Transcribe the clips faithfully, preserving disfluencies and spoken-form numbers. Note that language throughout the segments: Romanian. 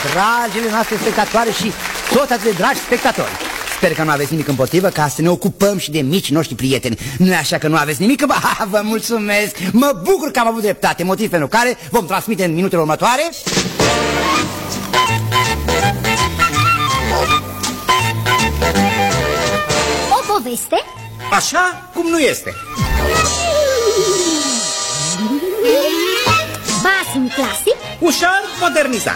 Dragile noastre spectatoare și toți atât de dragi spectatori, sper că nu aveți nimic împotrivă ca să ne ocupăm și de micii noștri prieteni. Nu e așa că nu aveți nimic? Ba, vă mulțumesc, mă bucur că am avut dreptate, motiv pentru care vom transmite în minutele următoare o poveste așa cum nu este. Basm clasic, ușor modernizat.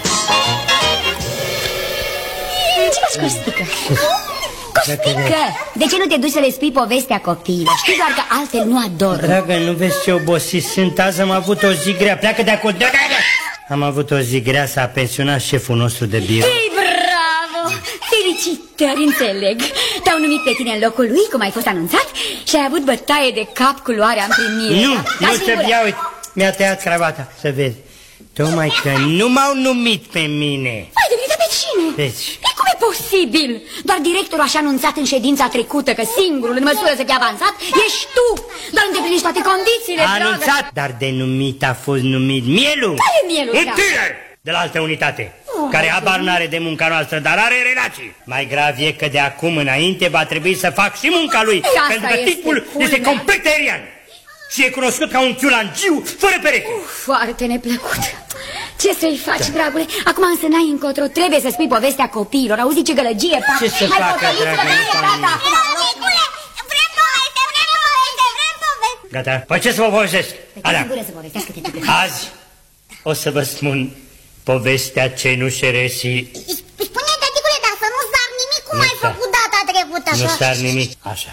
Ce faci, Costică? Costică, de ce nu te duci să le spui povestea copiilor? Știi doar că altfel nu ador. Dragă, nu vezi ce obosit sunt? Azi am avut o zi grea. Pleacă de acolo. Am avut o zi grea, s-a pensionat șeful nostru de birou. Ei, bravo! Felicitări, înțeleg. Te-au numit pe tine în locul lui, cum ai fost anunțat, și ai avut bătaie de cap cu luarea în primire. Nu, nu se ia, uite, mi-a tăiat cravata, să vezi. Tocmai că nu m-au numit pe mine. Ai devenit pe cine? Deci... E, cum e posibil? Doar directorul așa anunțat în ședința trecută că singurul în măsură să fie avansat ești tu. Dar îndeplinești toate condițiile, a anunțat, dragă. Dar de numit a fost numit Mielu. Care e Mielu? Un tânăr de la altă unitate, oh, care habar n-are de munca noastră, dar are relații. Mai grav e că de acum înainte va trebui să fac și munca lui. Ei, pentru că tipul este complet aerian și e cunoscut ca un chiulangiu fără pereche. Uf, foarte neplăcut. Ce să-i faci, da. dragule? Acum însă n-ai încotro, trebuie să spui povestea copiilor. Auzi ce gălăgie fac. Ce să facă, dragă? Vrem poveste, vrem poveste, vrem poveste. Gata, păi ce să vă povestesc? Azi o să vă spun povestea cenușeresii. Spune, tăticule, dar să nu sar nimic cum ai făcut data trecută. Nu sar nimic, așa.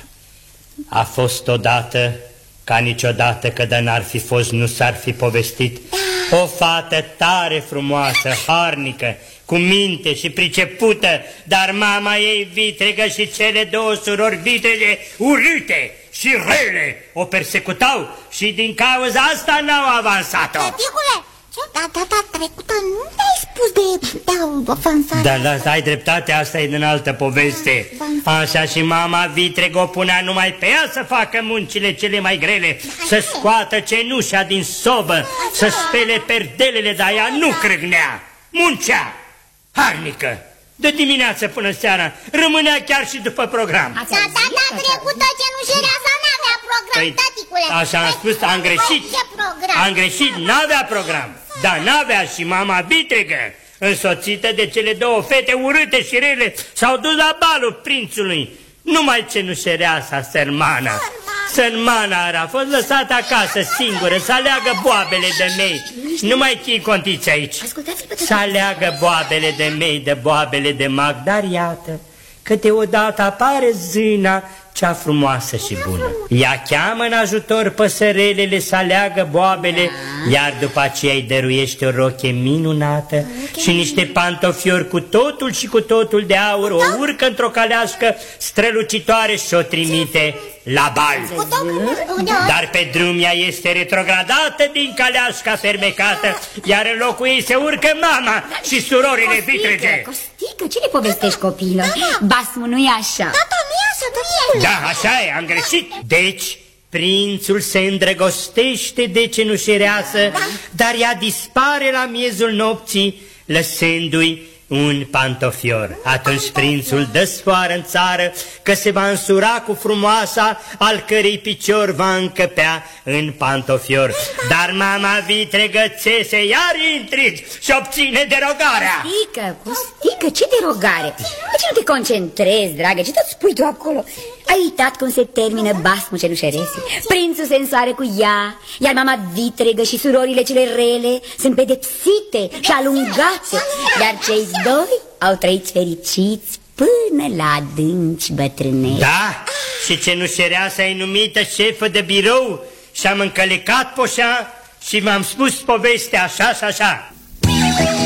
A fost odată, ca niciodată, că de n-ar fi fost, nu s-ar fi povestit, o fată tare frumoasă, harnică, cu minte și pricepută, dar mama ei vitregă și cele două surori vitrege urâte și rele o persecutau și din cauza asta n-au avansat-o. Tăticule, dar data trecută nu te-ai spus de avansare. Da, da, ai dreptate, asta e din altă poveste. Așa, și mama vitregă o punea numai pe ea să facă muncile cele mai grele, să scoată cenușa din sobă, să spele perdelele, dar ea nu crâgnea, muncea, harnică. De dimineață până seara, rămânea chiar și după program. Da, data trecută cenușereasa n-avea program, tăticule. Așa am spus, am greșit. Am greșit, n-avea program. Dar n-avea și mama vitregă, însoțită de cele două fete urâte și rele, s-au dus la balul prințului. Numai cenușereasa, sărmana. Sărmana a fost lăsată acasă singură să aleagă boabele de mei. Nu mai ții contiți aici. Să aleagă boabele de mei de boabele de mag. Dar iată că deodată apare zâna cea frumoasă și bună. Ea cheamă în ajutor păsărelele să aleagă boabele, iar după aceea îi dăruiește o roche minunată și niște pantofiori cu totul și cu totul de aur, o urcă într-o caleașcă strălucitoare și o trimite la bal. Dar pe drum ea este retrogradată din caleașca fermecată, iar în locul ei se urcă mama și surorile vitrege. Costică, ce le povestești copiilor? Basmul nu e așa. Tata, nu e așa, nu e. Da, așa e, am greșit. Deci, prințul se îndrăgostește de cenușereasă, dar ea dispare la miezul nopții, lăsându-i un pantofior. Atunci prințul dă sfoară în țară că se va însura cu frumoasa, al cărei picior va încăpea în pantofior. Dar mama vitregă țese iar intrigi și obține derogarea. Costică, Costică, ce derogare? De ce nu te concentrezi, dragă? Ce tot spui tu acolo? Ai uitat cum se termină basmul cenușeresii? Prințul se însoară cu ea, iar mama vitregă și surorile cele rele sunt pedepsite și alungate, iar cei doi au trăit fericiți până la adânci bătrâneți. Da, și cenușereasa e numită șefă de birou și am încălecat poșa și m-am spus povestea așa și așa.